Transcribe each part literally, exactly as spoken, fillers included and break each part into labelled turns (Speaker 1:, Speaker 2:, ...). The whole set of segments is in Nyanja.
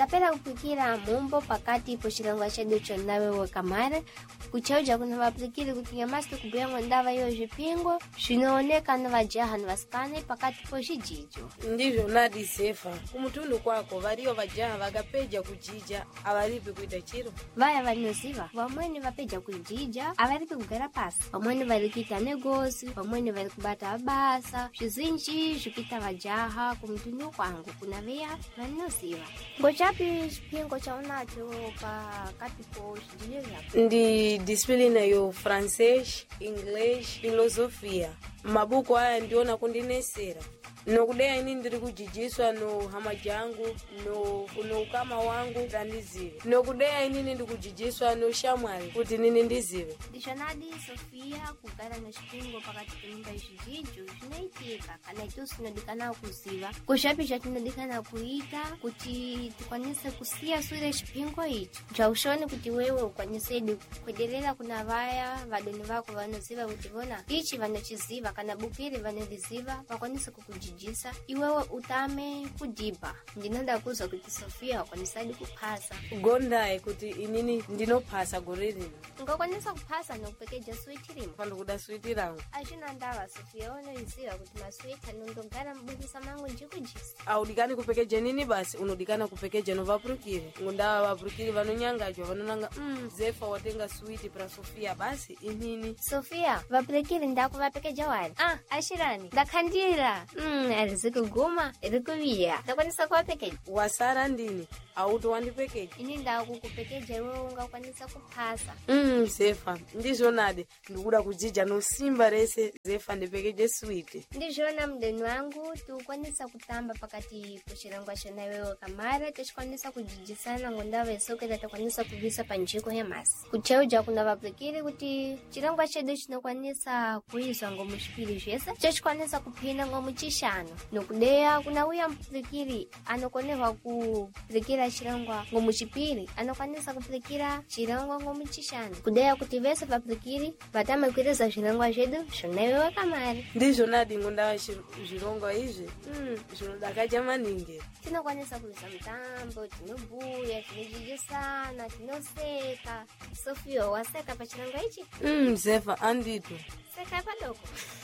Speaker 1: kapela kupikira mumbo pakati po chilongo chedu chonawe wakamare kuchauja kuna vapikiri kutinga masi kubuyango ndava yo jipingo shinooneka na vajaha na vasikane pakati po chijijo.
Speaker 2: Ndivyo nadi Zefa kumutundu kwako variyo vajaha vakapeja kujija avaripi kuita chiro
Speaker 1: vaya vanosiva vamweni vapeja kujija avaripi kugara pasi vamweni varikita negosi vamweni vari kubata abasa zvizinji zvikuita vajaha kumutundu kwangu kuna veya vanosiva. Ngochapi chipingo chaunacho pakati po chijijo zvapo?
Speaker 2: Ndi discipline yo francês, inglês, filosofia. Mabuku haya ndiona kundinesera. Nokudeya ini ndiri kujijiswa no hama jangu no no kama wangu tandizive. Nokudeya ini ndiri kujijiswa no shamwali kuti nini ndizive.
Speaker 1: Dishonadi Sofia kugara na chipingo pakati kunyumba ichijijo chinaitika kana itu sinodikana kuziva. Kushapi chatinodikana kuita kuti tikwanise kusiya swire chipingo ichi. Chaushoni kuti wewe ukwanise kudelela kuna vaya vadoni vako vanoziva kuti vona ichi vanochiziva kana bukiri vanodiziva vakwanise kukujijisa iwewe utame kudiba. Ndinoda kuza kuti Sofia wakwanisadi kupasa
Speaker 2: gondaye kuti inini ndinopasa goriri
Speaker 1: ngakwanisa kupasa nokupekeja switi rimo
Speaker 2: pano kuda switi rangu
Speaker 1: achina ndava Sofia ono iziva kuti maswiti anondongana mbudisa mangu njikujisa
Speaker 2: audikani kupekeja nini basi unodikana kupekeja no vapurukiri ngundava vapurukiri vanonyangajwa vanonanga mm, Zefa watenga switi pra Sofia basi inini
Speaker 1: Sofia vapurukiri ndaku vapekeja wari ah ashirani ndakhandira mm ariziku guma irikuviya ndakwanisa kuvapekeja
Speaker 2: wasara ndini auto wandipekeja
Speaker 1: ini ndaku kupekeja iwe ungakwanisa kupasa
Speaker 2: mm Zefa ndizvonade ndikuda kujija no simba rese Zefa ndipekeje switi
Speaker 1: ndizvona mdeni wangu tukwanisa kutamba pakati kuchirangwa shona iwewe kamara tichikwanisa kujijisana ngondava isokera takwanisa kuvisa panjiko hemasi kuchauja kuna vapurukiri kuti chirangwa chedu chinokwanisa kuizwa ngomuchipiri zvese chachikwanisa kupinda ngomuchishano nokudeya kuna uya mpurukiri anokonehwa kupurukira chirangwa ngomuchipiri anokwanisa kupurukira chirangwa ngomuchishano kudeya kuti vese vapurukiri vatame kuireza zvirangwa zvedu zvona iwewe kamari
Speaker 2: ndizvonadi ngondava zvirongwa izvi mm zvinodakaja maningi
Speaker 1: tinokwanisa kuisa mutambo tinobuya tinojijisana tinoseka. Sofia waseka pachirangwa ichi
Speaker 2: mm Zefa andito
Speaker 1: seka padoko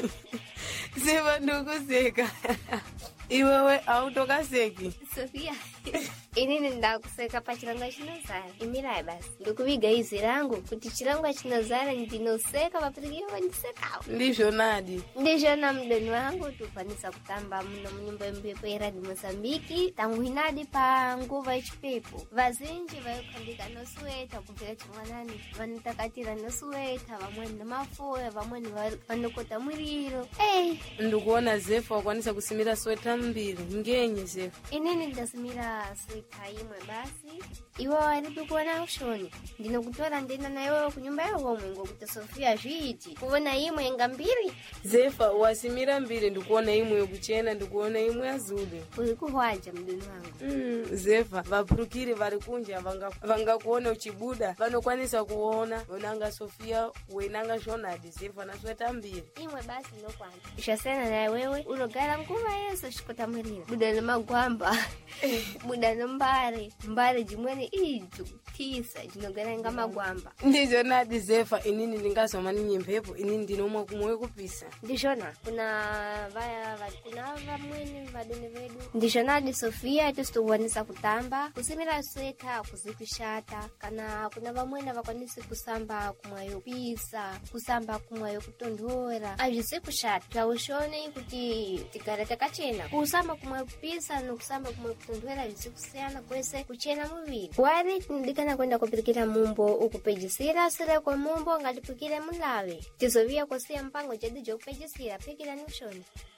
Speaker 2: Zefa ndokuseka iwewe autokaseki
Speaker 1: Sofia inini ndakuseka pachirangwa chinozara imirai basi ndikuviga izi rangu kuti chirangwa chinozara ndinoseka vapurukiri vandisekawo
Speaker 2: ndizvonadi
Speaker 1: ndizvona mdeni wangu tukwanisa kutamba muno munyumba yembepo yeradi Mozambiki tangu inadi panguva yechipepo vazinji vaikhandika nosweta kubvira chimwanani vanotakatira nosweta vamweni nemafoya vamweni vanokota muriro ei
Speaker 2: ndikuona Zefa wakwanisa kusimira sweta mbiri ngenye Zefa
Speaker 1: inini ndasimira sweta imwe basi iwe waripi kuona ushoni ndinokutora ndina naiwewe kunyumba yehomwe ngokuti Sofia zviiti kuona imwe nga mbiri
Speaker 2: Zefa wasimira mbiri ndikuona imwe yokuchena ndikuona imwe yazulu
Speaker 1: uri kuhwaja mdeni wangu
Speaker 2: mm Zefa vapurukiri vari kunja vangakuona uchibuda vanokwanisa kuona vonanga Sofia wenanga zvonadi Zefa nasweta mbiri
Speaker 1: imwe basi nokwana ishasena naiwewe unogara nguva yeso chikotamurira buda nemagwamba buda nombare mbare jimweni idzo tisa jinogara nga magwamba
Speaker 2: ndizvonadi Zefa inini ndingazomani nyembepo inini ndinomwa kumwe kupisa
Speaker 1: ndizvona kuna vaya kuna vamweni vadoni vedu ndizvonadi Sofia tisitokwanisa kutamba kusimira sweta kuzikushata kana kuna vamweni vakwanisi kusamba kumwayo pisa kusamba kumwayo kutondora azvisi kushata taushone kuti tigara takachena kusamba kumwayo kupisa nokusamba kumwayo kutondora zvisi kusiyana kwese kuchena muviri wari tinodikana kwenda kupirikira mumbo ukupejisira sire kwa mumbo ngatipikire mulave tizovia kusiya mpango chedu jokupejisira pikira nushoni